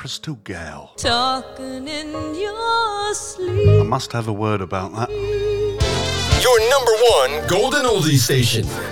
Crystal Gale. Talking in your sleep. I must have a word about that. Your number one golden oldie station.